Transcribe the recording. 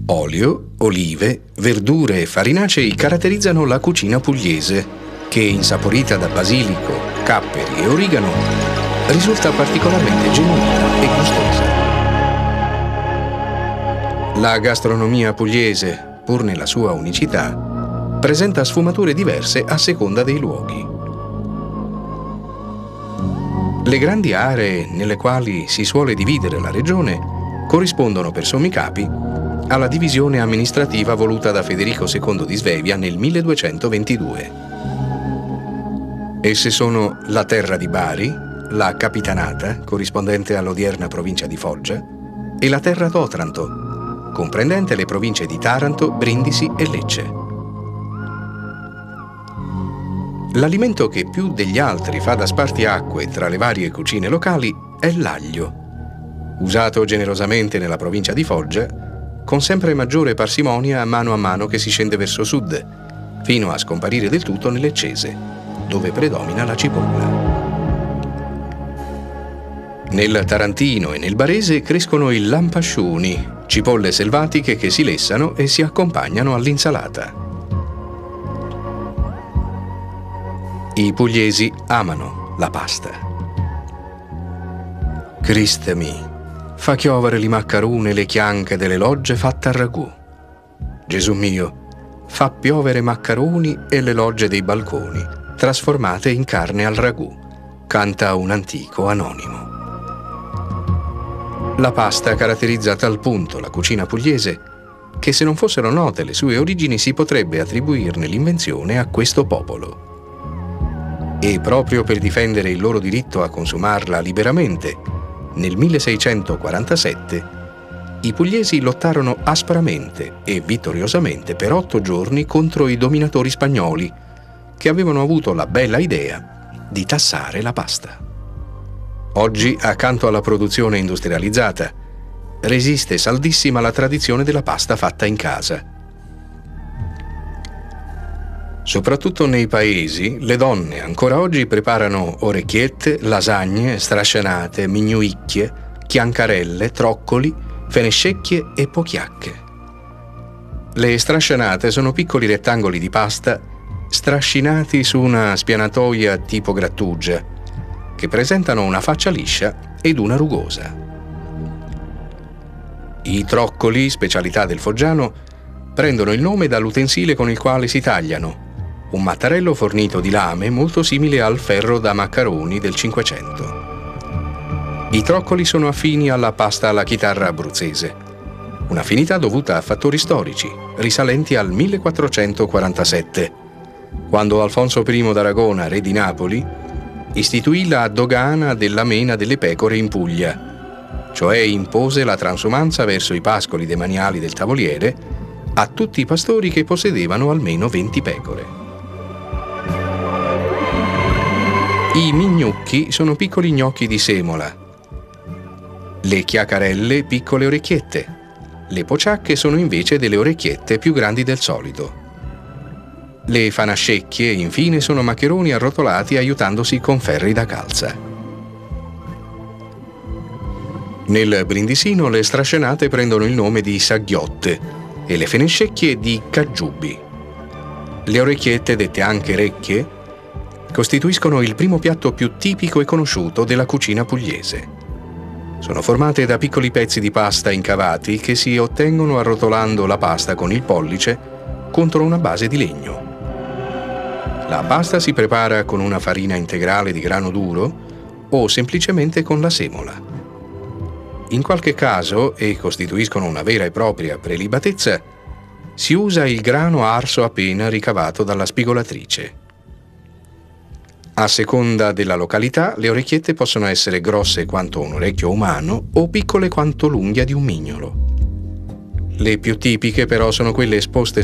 Olio, olive, verdure e farinacei caratterizzano la cucina pugliese, che, insaporita da basilico, capperi e origano, risulta particolarmente genuina e gustosa. La gastronomia pugliese, pur nella sua unicità, presenta sfumature diverse a seconda dei luoghi. Le grandi aree nelle quali si suole dividere la regione corrispondono per sommi capi alla divisione amministrativa voluta da Federico II di Svevia nel 1222. Esse sono la Terra di Bari, la Capitanata, corrispondente all'odierna provincia di Foggia, e la Terra d'Otranto, comprendente le province di Taranto, Brindisi e Lecce. L'alimento che più degli altri fa da spartiacque tra le varie cucine locali è l'aglio, usato generosamente nella provincia di Foggia, con sempre maggiore parsimonia a mano che si scende verso sud, fino a scomparire del tutto nel Leccese, dove predomina la cipolla. Nel Tarantino e nel Barese crescono i lampasciuni, cipolle selvatiche che si lessano e si accompagnano all'insalata. I pugliesi amano la pasta. Criste mi, fa chiovere li maccarune le chianche delle logge fatte a ragù. Gesù mio, fa piovere maccaroni e le logge dei balconi, trasformate in carne al ragù, canta un antico anonimo. La pasta caratterizza a tal punto la cucina pugliese che, se non fossero note le sue origini, si potrebbe attribuirne l'invenzione a questo popolo. E proprio per difendere il loro diritto a consumarla liberamente, nel 1647 i pugliesi lottarono aspramente e vittoriosamente per 8 giorni contro i dominatori spagnoli, che avevano avuto la bella idea di tassare la pasta. Oggi, accanto alla produzione industrializzata, resiste saldissima la tradizione della pasta fatta in casa. Soprattutto nei paesi, le donne ancora oggi preparano orecchiette, lasagne, strascianate, mignuicchie, chiancarelle, troccoli, fenescecchie e pochiacche. Le strascianate sono piccoli rettangoli di pasta strascinati su una spianatoia tipo grattugia, che presentano una faccia liscia ed una rugosa. I troccoli, specialità del foggiano, prendono il nome dall'utensile con il quale si tagliano, un mattarello fornito di lame molto simile al ferro da maccaroni del Cinquecento. I troccoli sono affini alla pasta alla chitarra abruzzese, un'affinità dovuta a fattori storici risalenti al 1447, quando Alfonso I d'Aragona, re di Napoli, istituì la dogana della mena delle pecore in Puglia, cioè impose la transumanza verso i pascoli demaniali del tavoliere a tutti i pastori che possedevano almeno 20 pecore. I mignucchi sono piccoli gnocchi di semola, le chiacarelle piccole orecchiette, le pociacche sono invece delle orecchiette più grandi del solito. Le fanascecchie, infine, sono maccheroni arrotolati aiutandosi con ferri da calza. Nel brindisino le strascenate prendono il nome di saghiotte e le fenescecchie di caggiubi. Le orecchiette, dette anche recchie, costituiscono il primo piatto più tipico e conosciuto della cucina pugliese. Sono formate da piccoli pezzi di pasta incavati che si ottengono arrotolando la pasta con il pollice contro una base di legno. La pasta si prepara con una farina integrale di grano duro o semplicemente con la semola. In qualche caso, e costituiscono una vera e propria prelibatezza, si usa il grano arso appena ricavato dalla spigolatrice. A seconda della località, le orecchiette possono essere grosse quanto un orecchio umano o piccole quanto l'unghia di un mignolo. Le più tipiche però sono quelle esposte